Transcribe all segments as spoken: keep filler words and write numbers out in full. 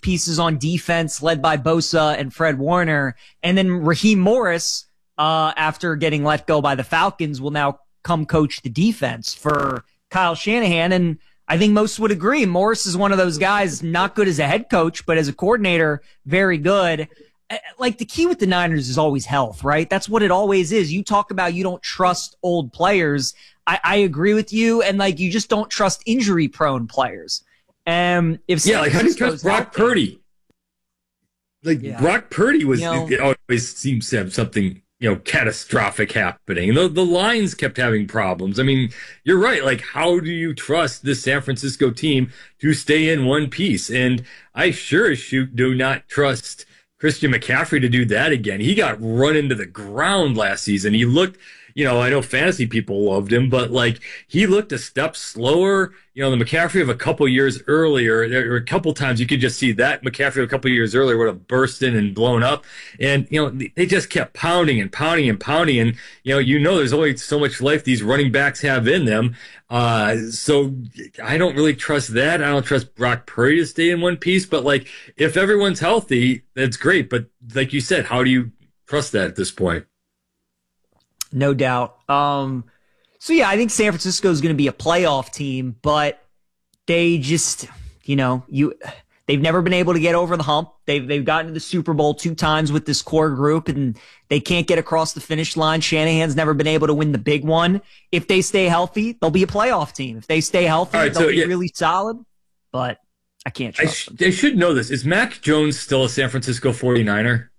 pieces on defense led by Bosa and Fred Warner. And then Raheem Morris, uh, after getting let go by the Falcons, will now come coach the defense for Kyle Shanahan. And I think most would agree Morris is one of those guys, not good as a head coach, but as a coordinator, very good. Like, the key with the Niners is always health, right? That's what it always is. You talk about you don't trust old players. I, I agree with you. And like, you just don't trust injury prone players. Um, if yeah, like how do you trust Brock Purdy? Like yeah. Brock Purdy was, you know, it, it always seems to have something, you know, catastrophic happening. The, the Lions kept having problems. I mean, you're right. Like, how do you trust this San Francisco team to stay in one piece? And I sure as shoot do not trust Christian McCaffrey to do that again. He got run into the ground last season. He looked, you know, I know fantasy people loved him, but like he looked a step slower. You know, the McCaffrey of a couple years earlier, there were a couple times you could just see that McCaffrey of a couple years earlier would have burst in and blown up. And, you know, they just kept pounding and pounding and pounding. And, you know, you know, there's only so much life these running backs have in them. Uh, so I don't really trust that. I don't trust Brock Purdy to stay in one piece, but like if everyone's healthy, that's great. But like you said, how do you trust that at this point? No doubt. Um, so, yeah, I think San Francisco is going to be a playoff team, but they just, you know, you they've never been able to get over the hump. They've they've gotten to the Super Bowl two times with this core group, and they can't get across the finish line. Shanahan's never been able to win the big one. If they stay healthy, they'll be a playoff team. If they stay healthy, right, they'll so, be yeah. really solid, but I can't trust I sh- them. They should know this. Is Mac Jones still a San Francisco forty-niner?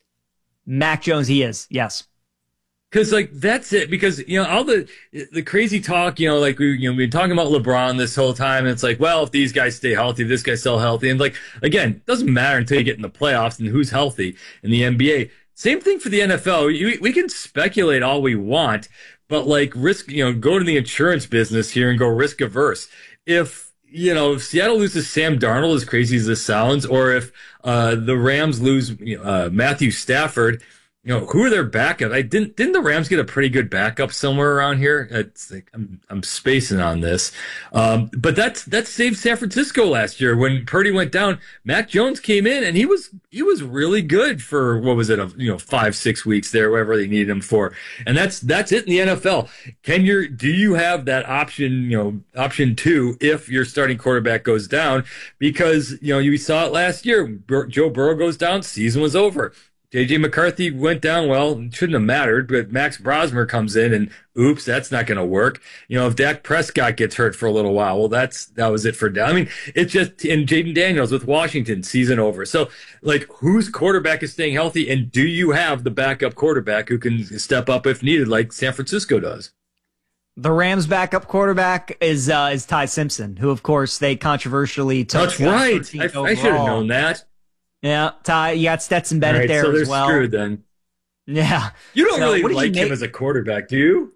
Mac Jones, he is, yes. Because, like, that's it. Because, you know, all the the crazy talk, you know, like, we, you know, we've been talking about LeBron this whole time. And it's like, well, if these guys stay healthy, this guy's still healthy. And, like, again, it doesn't matter until you get in the playoffs and who's healthy in the N B A. Same thing for the N F L. We, we can speculate all we want, but, like, risk, you know, go to the insurance business here and go risk averse. If, you know, if Seattle loses Sam Darnold, as crazy as this sounds, or if uh, the Rams lose uh, Matthew Stafford, you know, who are their backup? I didn't didn't the Rams get a pretty good backup somewhere around here? It's like I'm I'm spacing on this, um, but that's that saved San Francisco last year when Purdy went down. Mac Jones came in and he was he was really good for what was it, a, you know, five six weeks there, wherever they needed him for, and that's that's it in the N F L. Can you do you have that option? You know, option two if your starting quarterback goes down, because you know you saw it last year. Bur- Joe Burrow goes down, season was over. J J McCarthy went down, well, it shouldn't have mattered, but Max Brosmer comes in and oops, that's not going to work. You know, if Dak Prescott gets hurt for a little while, well, that's, that was it for Dak. I mean, it's just, and Jaden Daniels with Washington, season over. So, like, whose quarterback is staying healthy, and do you have the backup quarterback who can step up if needed, like San Francisco does? The Rams' backup quarterback is uh, is Ty Simpson, who, of course, they controversially took. That's right. I, I should have known that. Yeah, Ty, you got Stetson Bennett right, there so as well. They're screwed then. Yeah. You don't so, really like him as a quarterback, do you?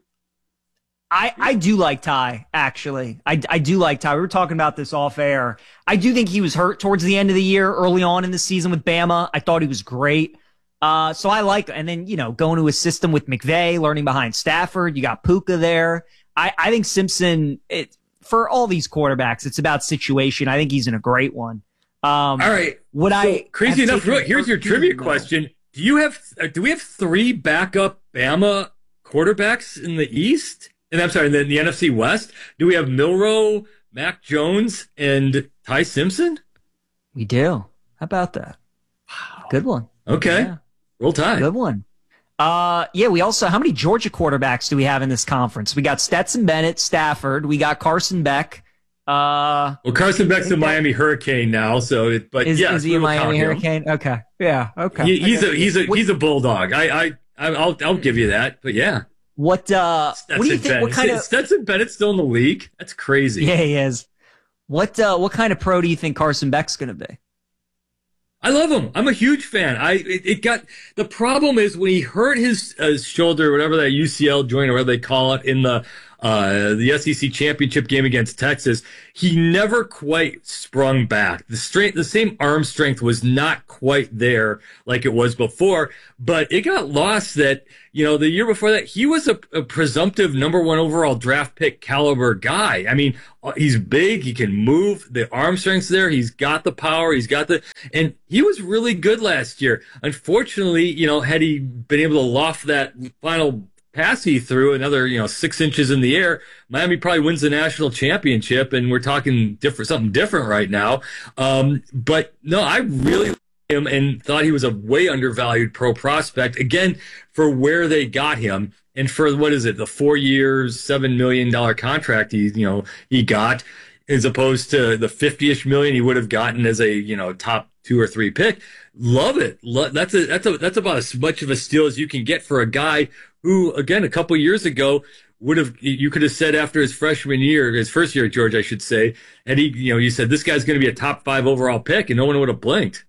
I, I do like Ty, actually. I, I do like Ty. We were talking about this off air. I do think he was hurt towards the end of the year, early on in the season with Bama. I thought he was great. Uh, so I like, and then, you know, going to a system with McVay, learning behind Stafford. You got Puka there. I, I think Simpson, it, for all these quarterbacks, it's about situation. I think he's in a great one. Um, All right. Would so I crazy enough? Here's your trivia though. question: Do you have? Do we have three backup Bama quarterbacks in the East? And I'm sorry, in the, in the N F C West. Do we have Milroe, Mac Jones, and Ty Simpson? We do. How about that? Wow. Good one. Okay. Yeah. Roll Tide. Good one. Uh, yeah. We also. How many Georgia quarterbacks do we have in this conference? We got Stetson Bennett, Stafford. We got Carson Beck. Uh, well, Carson Beck's a Miami Hurricane now, so it, but is, yeah, is he a Miami Hurricane? Okay, yeah, okay. He, he's okay. a he's a he's a bulldog. I I I'll I'll give you that. But yeah, what uh, Stetson what do you think? Bennett. What kind of Stetson Bennett's still in the league? That's crazy. Yeah, he is. What uh, what kind of pro do you think Carson Beck's going to be? I love him. I'm a huge fan. I it, it got the problem is when he hurt his, his shoulder, whatever that U C L joint or whatever they call it in the uh, the S E C championship game against Texas, he never quite sprung back. The strength, the same arm strength was not quite there like it was before, but it got lost that, you know, the year before that, he was a, a presumptive number one overall draft pick caliber guy. I mean, he's big, he can move, the arm strength's there, he's got the power, he's got the, and he was really good last year. Unfortunately, you know, had he been able to loft that final pass he threw another, you know, six inches in the air, Miami probably wins the national championship, and we're talking different, something different right now. Um, but no, I really liked him and thought he was a way undervalued pro prospect, again, for where they got him. And for, what is it, the four years, seven million dollar contract he, you know, he got, as opposed to the fifty-ish million he would have gotten as a, you know, top two or three pick. Love it. Lo- that's a, that's a, that's about as much of a steal as you can get for a guy who, again, a couple years ago would have, you could have said after his freshman year, his first year at Georgia, I should say, and he, you know, you said this guy's going to be a top five overall pick, and no one would have blinked.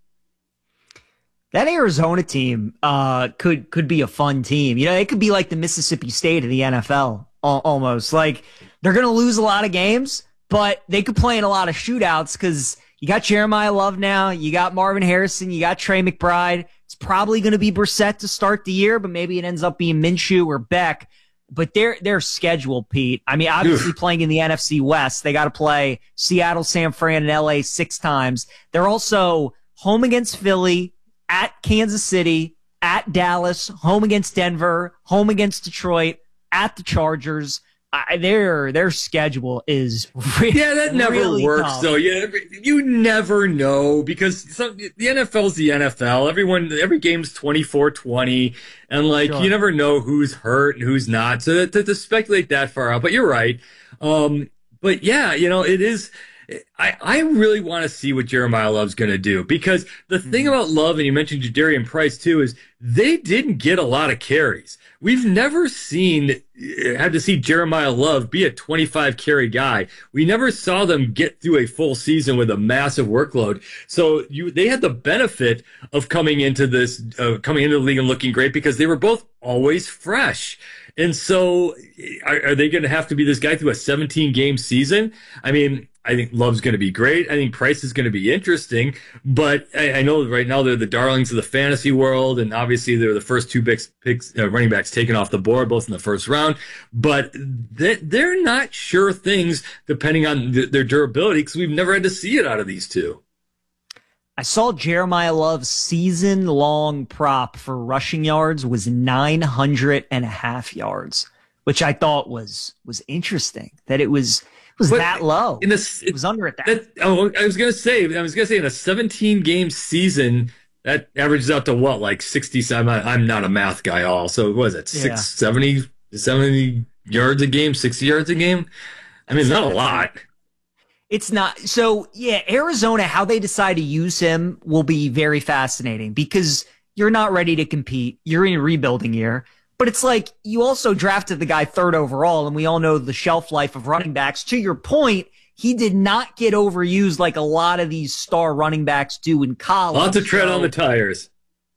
That Arizona team uh, could could be a fun team. You know, it could be like the Mississippi State of the N F L, al- almost. Like, they're going to lose a lot of games, but they could play in a lot of shootouts because you got Jeremiah Love now, you got Marvin Harrison, you got Trey McBride. It's probably going to be Brissett to start the year, but maybe it ends up being Minshew or Beck. But their their schedule, Pete, I mean, obviously Oof. playing in the N F C West, they got to play Seattle, San Fran, and L A six times. They're also home against Philly, at Kansas City, at Dallas, home against Denver, home against Detroit, at the Chargers. I, their their schedule is really, yeah, that never really works. tough. So yeah, you never know because some, the N F L is the N F L. Everyone, every game's twenty-four twenty, and like sure. you never know who's hurt and who's not. So that, to, to speculate that far out, but you're right. Um, but yeah, you know, it is. I, I really want to see what Jeremiah Love's going to do because the mm-hmm. thing about Love, and you mentioned Jadarian Price too, is they didn't get a lot of carries. We've never seen, had to see Jeremiah Love be a twenty-five carry guy. We never saw them get through a full season with a massive workload. So you, they had the benefit of coming into this, uh, coming into the league and looking great because they were both always fresh. And so are, are they going to have to be this guy through a seventeen game season? I mean, I think Love's going to be great. I think Price is going to be interesting, but I, I know right now they're the darlings of the fantasy world, and obviously they're the first two big picks, uh, running backs taken off the board, both in the first round. But they, they're not sure things depending on th- their durability because we've never had to see it out of these two. I saw Jeremiah Love's season-long prop for rushing yards was nine hundred and a half yards, which I thought was was interesting. That it was it was but that low. In a, it was under at that. that. Oh, I was gonna say, I was gonna say, in a seventeen game season, that averages out to what, like sixty? I'm not, I'm not a math guy, all. So what was it six yeah. seventy, seventy yards a game, sixty yards a game? I mean, it's not a lot. It's not. So, yeah, Arizona, how they decide to use him will be very fascinating because you're not ready to compete. You're in a rebuilding year. But it's like you also drafted the guy third overall, and we all know the shelf life of running backs. To your point, he did not get overused like a lot of these star running backs do in college. Lots of tread so, on the tires.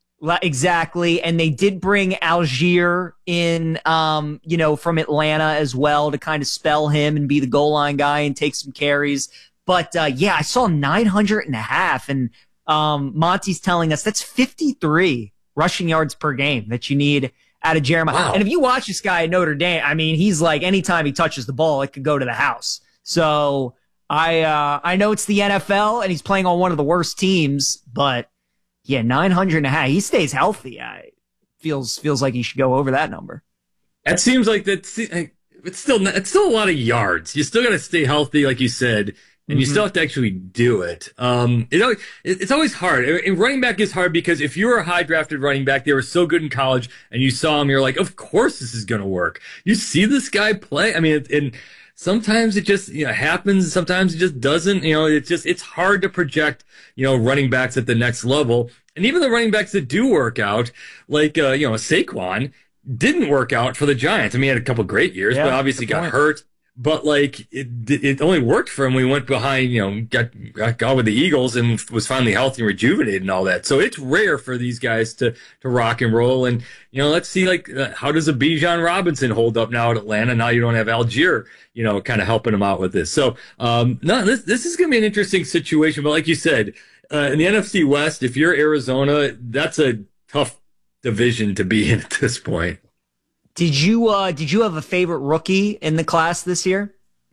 Exactly. And they did bring Algier in, um, you know, from Atlanta as well to kind of spell him and be the goal line guy and take some carries. But, uh, yeah, I saw nine hundred and a half. And, um, Monty's telling us that's fifty-three rushing yards per game that you need out of Jeremiah. Wow. And if you watch this guy at Notre Dame, I mean, he's like, anytime he touches the ball, it could go to the house. So I, uh, I know it's the N F L and he's playing on one of the worst teams, but yeah, nine hundred and a half. He stays healthy. I feels feels like he should go over that number. That seems like that's it's still it's still a lot of yards. You still got to stay healthy, like you said, and mm-hmm. you still have to actually do it. Um, it, it's always hard. And running back is hard because if you were a high drafted running back, they were so good in college, and you saw him, you're like, of course this is going to work. You see this guy play. I mean, and sometimes it just, you know, happens. Sometimes it just doesn't. You know, it's just, it's hard to project, you know, running backs at the next level. And even the running backs that do work out, like, uh, you know, Saquon didn't work out for the Giants. I mean, he had a couple great years, yeah, but obviously got hurt. but like it, it only worked for him. We went behind, you know, got, got got with the Eagles and was finally healthy and rejuvenated and all that. So it's rare for these guys to to rock and roll. And you know, let's see, like, uh, how does a Bijan Robinson hold up now at Atlanta? Now you don't have Algier, you know, kind of helping him out with this. So um, no, this this is going to be an interesting situation. But like you said, uh, in the N F C West, if you're Arizona, that's a tough division to be in at this point. Did you uh, did you have a favorite rookie in the class this year?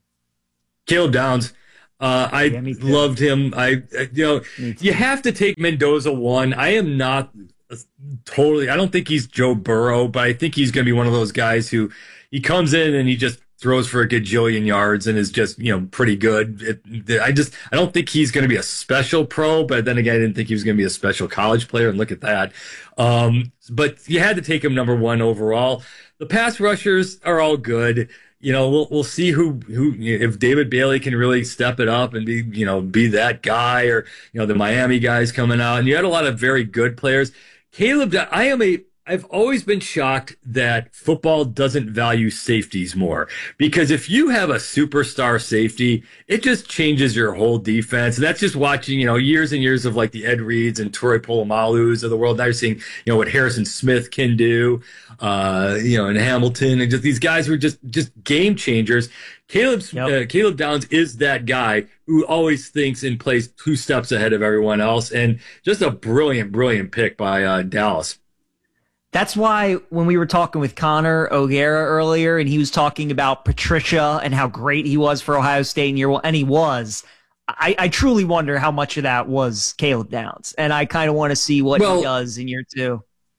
Caleb Downs. Uh, I yeah, loved him. I, I you know, you have to take Mendoza one. I am not totally. I don't think he's Joe Burrow, but I think he's going to be one of those guys who he comes in and he just throws for a gajillion yards and is just, you know, pretty good. It, I just I don't think he's going to be a special pro, but then again, I didn't think he was going to be a special college player. And look at that. Um, but you had to take him number one overall. The pass rushers are all good. You know, we'll we'll see who who if David Bailey can really step it up and be, you know, be that guy, or, you know, the Miami guys coming out. And you had a lot of very good players. Caleb, I am a I've always been shocked that football doesn't value safeties more, because if you have a superstar safety, it just changes your whole defense. And that's just watching, you know, years and years of like the Ed Reeds and Troy Polamalu's of the world. Now you're seeing, you know, what Harrison Smith can do, uh, you know, and Hamilton, and just these guys who are just, just game changers. Caleb's, yep. uh, Caleb Downs is that guy who always thinks and plays two steps ahead of everyone else. And just a brilliant, brilliant pick by uh, Dallas. That's why when we were talking with Connor O'Gara earlier, and he was talking about Patricia and how great he was for Ohio State in year one, and he was, I, I truly wonder how much of that was Caleb Downs. And I kind of want to see what well, he does in year two.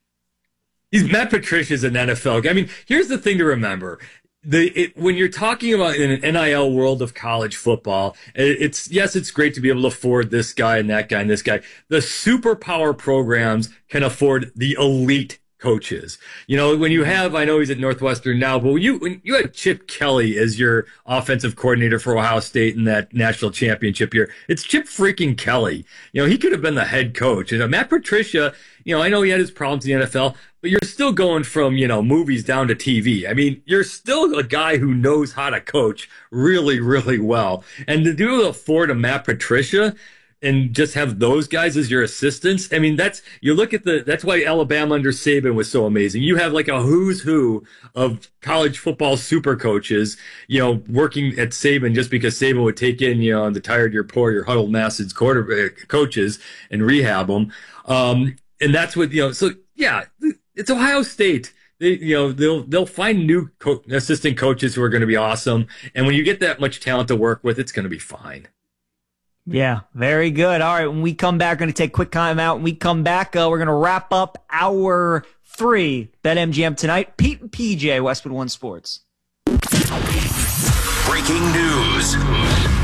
He's Matt Patricia's an N F L guy. I mean, here's the thing to remember. The, it, when you're talking about in an N I L world of college football, it, it's, yes, it's great to be able to afford this guy and that guy and this guy. The superpower programs can afford the elite coaches. You know, when you have, I know he's at Northwestern now, but when you when you had Chip Kelly as your offensive coordinator for Ohio State in that national championship year, it's Chip freaking Kelly. You know, he could have been the head coach. And Matt Patricia, you know, I know he had his problems in the N F L, but you're still going from, you know, movies down to T V. I mean, you're still a guy who knows how to coach really, really well. And to do afford a Matt Patricia and just have those guys as your assistants. I mean, that's, you look at the, that's why Alabama under Saban was so amazing. You have like a who's who of college football super coaches, you know, working at Saban just because Saban would take in, you know, the tired, your poor, your huddled masses quarter coaches and rehab them. Um, and that's what, you know, so yeah, it's Ohio State. They, you know, they'll, they'll find new co- assistant coaches who are going to be awesome. And when you get that much talent to work with, it's going to be fine. Yeah, very good. All right, when we come back, we're going to take a quick time out. When we come back, uh, we're going to wrap up hour three, BetMGM tonight. Pete and P J, Westwood One Sports. Breaking news.